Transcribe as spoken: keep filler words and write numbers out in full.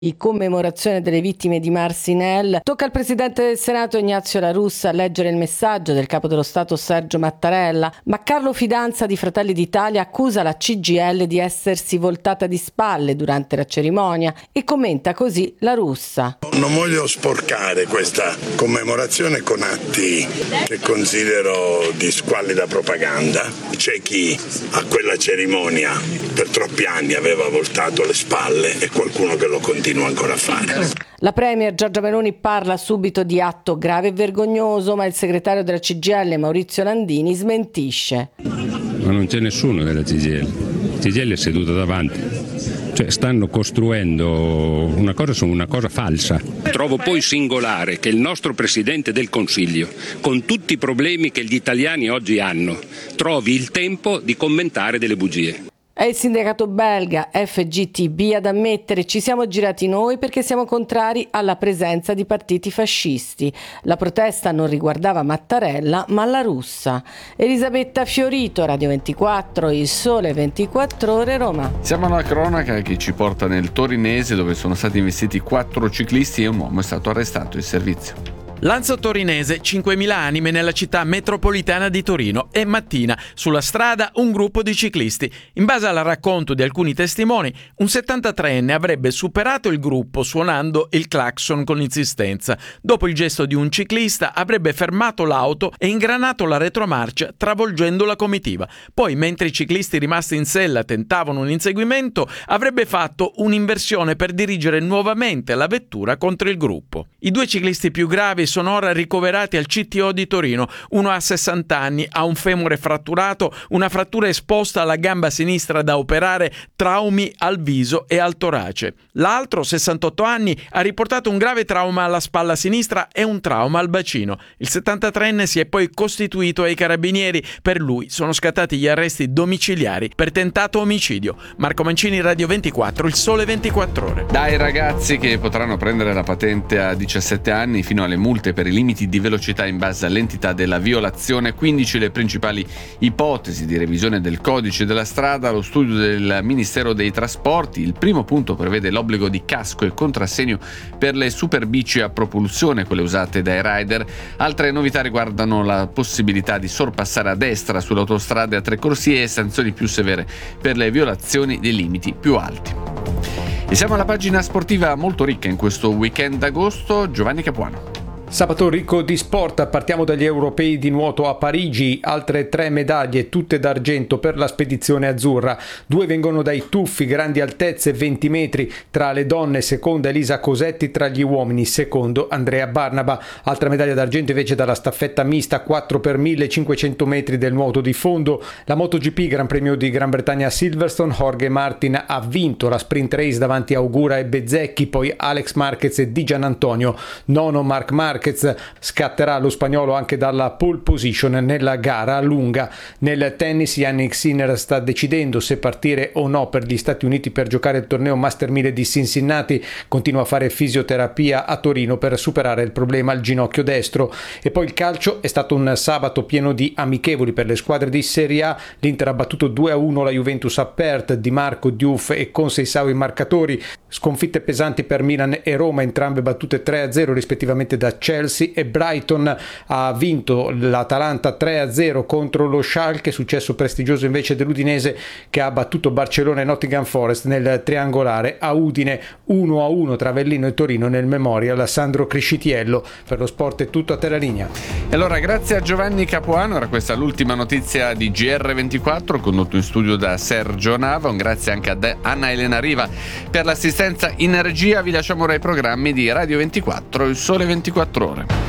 in commemorazione delle vittime di Marcinelle. Tocca al Presidente del Senato Ignazio La Russa leggere il messaggio del Capo dello Stato Sergio Mattarella, ma Carlo Fidanza di Fratelli d'Italia accusa la C G I L di essersi voltata di spalle durante la cerimonia e commenta così La Russa. Non voglio sporcare questa commemorazione con atti che considero di squallida propaganda. C'è chi a quella cerimonia per troppi anni aveva voltato le spalle e qualcuno che lo continua ancora a fare. La Premier Giorgia Meloni parla subito di atto grave e vergognoso, ma il segretario della C G I L Maurizio Landini smentisce. Ma non c'è nessuno della C G I L. C G I L è seduta davanti. Cioè stanno costruendo una cosa su una cosa falsa. Trovo poi singolare che il nostro Presidente del Consiglio, con tutti i problemi che gli italiani oggi hanno, trovi il tempo di commentare delle bugie. È il sindacato belga F G T B ad ammettere: ci siamo girati noi perché siamo contrari alla presenza di partiti fascisti. La protesta non riguardava Mattarella ma La Russa. Elisabetta Fiorito, Radio ventiquattro, Il Sole ventiquattro Ore, Roma. Siamo alla cronaca che ci porta nel torinese, dove sono stati investiti quattro ciclisti e un uomo è stato arrestato in servizio. Lanzo torinese, cinquemila anime nella città metropolitana di Torino e mattina sulla strada un gruppo di ciclisti. In base al racconto di alcuni testimoni, un settantatreenne avrebbe superato il gruppo suonando il clacson con insistenza. Dopo il gesto di un ciclista avrebbe fermato l'auto e ingranato la retromarcia travolgendo la comitiva. Poi, mentre i ciclisti rimasti in sella tentavano un inseguimento, avrebbe fatto un'inversione per dirigere nuovamente la vettura contro il gruppo. I due ciclisti più gravi sono ora ricoverati al C T O di Torino. Uno ha sessanta anni, ha un femore fratturato, una frattura esposta alla gamba sinistra da operare, traumi al viso e al torace. L'altro, sessantotto anni, ha riportato un grave trauma alla spalla sinistra e un trauma al bacino. Il settantatreenne si è poi costituito ai carabinieri. Per lui sono scattati gli arresti domiciliari per tentato omicidio. Marco Mancini, Radio ventiquattro, Il Sole ventiquattro Ore. Dai ragazzi che potranno prendere la patente a diciassette anni fino alle multe per i limiti di velocità in base all'entità della violazione. quindici le principali ipotesi di revisione del codice della strada, lo studio del Ministero dei Trasporti. Il primo punto prevede l'obbligo di casco e contrassegno per le superbici a propulsione, quelle usate dai rider. Altre novità riguardano la possibilità di sorpassare a destra sulle autostrade a tre corsie e sanzioni più severe per le violazioni dei limiti più alti. E siamo alla pagina sportiva molto ricca in questo weekend d'agosto. Giovanni Capuano. Sabato ricco di sport, partiamo dagli europei di nuoto a Parigi, altre tre medaglie, tutte d'argento per la spedizione azzurra. Due vengono dai tuffi, grandi altezze, venti metri, tra le donne, seconda Elisa Cosetti, tra gli uomini, secondo Andrea Barnaba. Altra medaglia d'argento invece dalla staffetta mista, quattro per millecinquecento metri del nuoto di fondo. La MotoGP Gran Premio di Gran Bretagna a Silverstone, Jorge Martin ha vinto la sprint race davanti a Augura e Bezzecchi, poi Alex Marquez e Di Giannantonio. Nono Marc Marquez, scatterà lo spagnolo anche dalla pole position nella gara lunga. Nel tennis Jannik Sinner sta decidendo se partire o no per gli Stati Uniti per giocare il torneo Master mille di Cincinnati, continua a fare fisioterapia a Torino per superare il problema al ginocchio destro. E poi il calcio, è stato un sabato pieno di amichevoli per le squadre di Serie A. L'Inter ha battuto due a uno la Juventus a Perth, Di Marco, Diouf e Conceição i marcatori. Sconfitte pesanti per Milan e Roma, entrambe battute tre a zero rispettivamente da Chelsea e Brighton. Ha vinto l'Atalanta tre a zero contro lo Schalke, successo prestigioso invece dell'Udinese che ha battuto Barcellona e Nottingham Forest nel triangolare. A Udine uno a uno tra Avellino e Torino nel Memorial Sandro Criscitiello. Per lo sport è tutto, a te la linea. E allora grazie a Giovanni Capuano, era questa l'ultima notizia di G R ventiquattro condotto in studio da Sergio Nava. Un grazie anche a Anna Elena Riva per l'assistenza in regia. Vi lasciamo ora ai programmi di Radio ventiquattro, Il Sole ventiquattro Ore.